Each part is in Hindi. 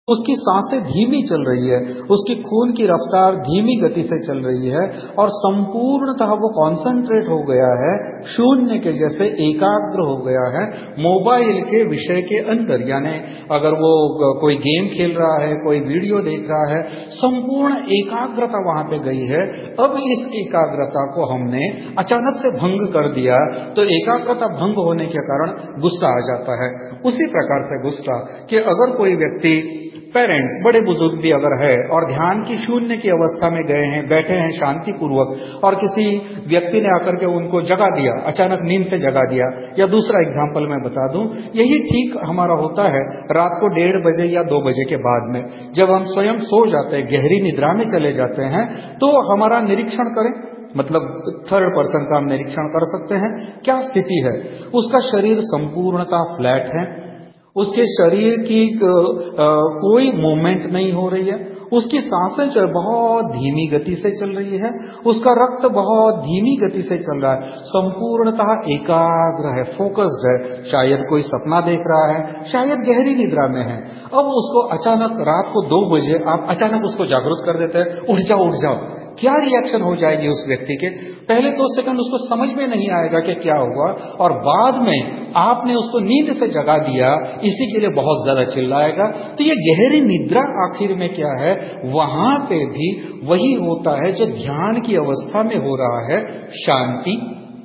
उसकी सांसें धीमी चल रही है, उसकी खून की रफ्तार धीमी गति से चल रही है और संपूर्णतः वो कॉन्सेंट्रेट हो गया है, शून्य के जैसे एकाग्र हो गया है मोबाइल के विषय के अंदर। यानी अगर वो कोई गेम खेल रहा है, कोई वीडियो देख रहा है, संपूर्ण एकाग्रता वहां पे गई है। अब इस एकाग्रता को हमने अचानक से भंग कर दिया तो एकाग्रता भंग होने के कारण गुस्सा आ जाता है। उसी प्रकार से गुस्सा कि अगर कोई व्यक्ति, पेरेंट्स, बड़े बुजुर्ग भी अगर है और ध्यान की शून्य की अवस्था में गए हैं, बैठे हैं शांतिपूर्वक, और किसी व्यक्ति ने आकर के उनको जगा दिया, अचानक नींद से जगा दिया। या दूसरा एग्जाम्पल मैं बता दूं, यही ठीक हमारा होता है रात को 1:30 बजे या 2 बजे के बाद में, जब हम स्वयं सो जाते हैं, गहरी निद्रा में चले जाते हैं, तो हमारा निरीक्षण करें, मतलब थर्ड पर्सन का हम निरीक्षण कर सकते हैं। क्या स्थिति है? उसका शरीर संपूर्णतः फ्लैट है, उसके शरीर की कोई मूवमेंट नहीं हो रही है, उसकी सांसें जो बहुत धीमी गति से चल रही है, उसका रक्त बहुत धीमी गति से चल रहा है, संपूर्णतः एकाग्र है, फोकस्ड है। शायद कोई सपना देख रहा है, शायद गहरी निद्रा में है। अब उसको अचानक रात को 2 बजे आप अचानक उसको जागृत कर देते हैं, उठ जाओ उठ जाओ। क्या रिएक्शन हो जाएगी उस व्यक्ति के? पहले 2 सेकंड उसको समझ में नहीं आएगा कि क्या हुआ, और बाद में आपने उसको नींद से जगा दिया, इसी के लिए बहुत ज्यादा चिल्लाएगा। तो ये गहरी निद्रा आखिर में क्या है? वहां पे भी वही होता है जो ध्यान की अवस्था में हो रहा है, शांति।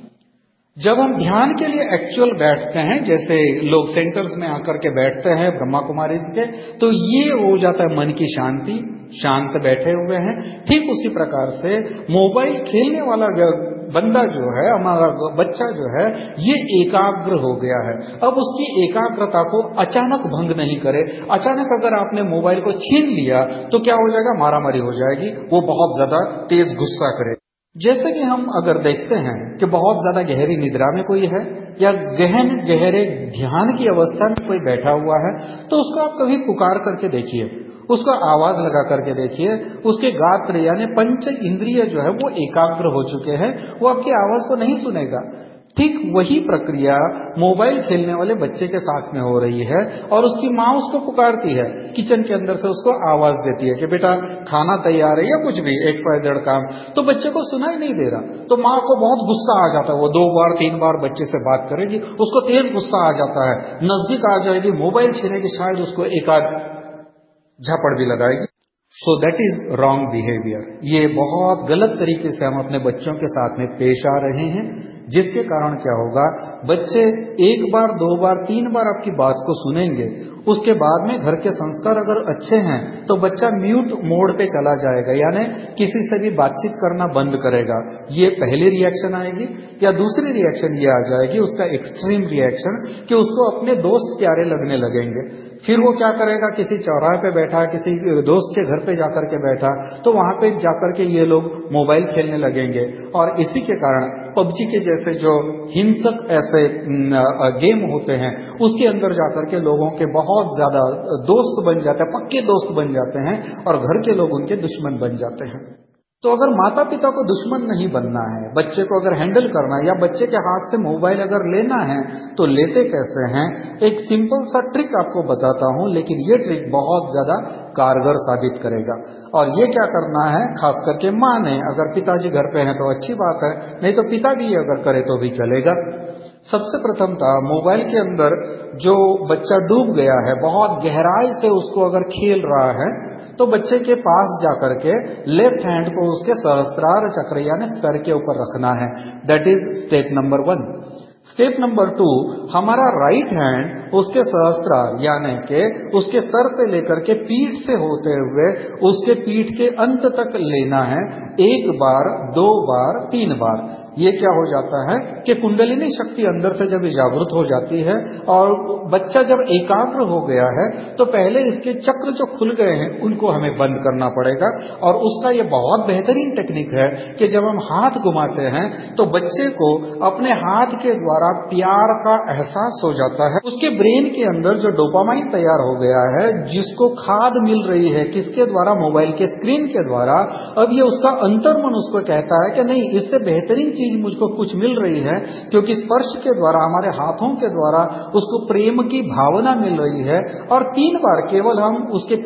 जब हम ध्यान के लिए एक्चुअल बैठते हैं, जैसे लोग सेंटर्स में आकर के बैठते हैं ब्रह्मा कुमारीज के, तो ये हो जाता है मन की शांति, शांत बैठे हुए हैं। ठीक उसी प्रकार से मोबाइल खेलने वाला बंदा जो है, हमारा बच्चा जो है, ये एकाग्र हो गया है। अब उसकी एकाग्रता को अचानक भंग नहीं करे। अचानक अगर आपने मोबाइल को छीन लिया तो क्या हो जाएगा? मारामारी हो जाएगी, वो बहुत ज्यादा तेज गुस्सा करे। जैसे कि हम अगर देखते हैं कि बहुत ज्यादा गहरी निद्रा में कोई है या गहरे ध्यान की अवस्था में कोई बैठा हुआ है, तो उसको आप कभी पुकार करके देखिए, उसको आवाज लगा करके देखिए, उसके गात्र यानी पंच इंद्रिय जो है वो एकाग्र हो चुके हैं, वो आपकी आवाज को नहीं सुनेगा। ठीक वही प्रक्रिया मोबाइल खेलने वाले बच्चे के साथ में हो रही है, और उसकी माँ उसको पुकारती है, किचन के अंदर से उसको आवाज देती है कि बेटा खाना तैयार है, या कुछ भी XYZ काम, तो बच्चे को सुनाई नहीं दे रहा। तो माँ को बहुत गुस्सा आ जाता है, वो 2 बार 3 बार बच्चे से बात करेगी, उसको तेज गुस्सा आ जाता है, नजदीक आ जाएगी, मोबाइल छीनेगी, शायद उसको एक आध झापड़ भी लगाएगी। So that is wrong behaviour. ये बहुत गलत तरीके से हम अपने बच्चों के साथ में पेश आ रहे हैं, जिसके कारण क्या होगा? बच्चे 1 बार 2 बार 3 बार आपकी बात को सुनेंगे, उसके बाद में घर के संस्कार अगर अच्छे हैं तो बच्चा म्यूट मोड पे चला जाएगा, यानी किसी से भी बातचीत करना बंद करेगा। ये पहली रिएक्शन आएगी। या दूसरी रिएक्शन ये आ जाएगी, उसका एक्सट्रीम रिएक्शन, कि उसको अपने दोस्त प्यारे लगने लगेंगे। फिर वो क्या करेगा? किसी चौराहे पे बैठा, किसी दोस्त के घर पे जाकर के बैठा, तो वहां पे जाकर के ये लोग मोबाइल खेलने लगेंगे, और इसी के कारण PUBG के जैसे जो हिंसक ऐसे गेम होते हैं, उसके अंदर जाकर के लोगों के बहुत ज्यादा दोस्त बन जाते हैं, पक्के दोस्त बन जाते हैं, और घर के लोग उनके दुश्मन बन जाते हैं। तो अगर माता पिता को दुश्मन नहीं बनना है, बच्चे को अगर हैंडल करना है, या बच्चे के हाथ से मोबाइल अगर लेना है, तो लेते कैसे हैं? एक सिंपल सा ट्रिक आपको बताता हूं, लेकिन ये ट्रिक बहुत ज्यादा कारगर साबित करेगा। और ये क्या करना है? खास करके माँ ने, अगर पिताजी घर पे हैं तो अच्छी बात है, नहीं तो पिता भी अगर करे तो भी चलेगा। सबसे प्रथम था, मोबाइल के अंदर जो बच्चा डूब गया है, बहुत गहराई से उसको अगर खेल रहा है, तो बच्चे के पास जाकर के लेफ्ट हैंड को उसके सहस्त्रार चक्र यानी सर के ऊपर रखना है। That is step number 1। Step number 2, हमारा राइट हैंड उसके सहस्त्रार यानी के उसके सर से लेकर के पीठ से होते हुए उसके पीठ के अंत तक लेना है। 1 बार 2 बार 3 बार। ये क्या हो जाता है कि कुंडलिनी शक्ति अंदर से जब जागृत हो जाती है और बच्चा जब एकाग्र हो गया है, तो पहले इसके चक्र जो खुल गए हैं उनको हमें बंद करना पड़ेगा। और उसका ये बहुत बेहतरीन टेक्निक है कि जब हम हाथ घुमाते हैं तो बच्चे को अपने हाथ के द्वारा प्यार का एहसास हो जाता है। उसके ब्रेन के अंदर जो डोपामाइन तैयार हो गया है, जिसको खाद मिल रही है, किसके द्वारा? मोबाइल के स्क्रीन के द्वारा। अब ये उसका अंतर्मन उसको कहता है कि नहीं, इससे बेहतरीन चीज मुझको कुछ मिल रही है, क्योंकि स्पर्श के द्वारा, हमारे हाथों के द्वारा उसको प्रेम की भावना मिल रही है। और 3 बार केवल हम उसके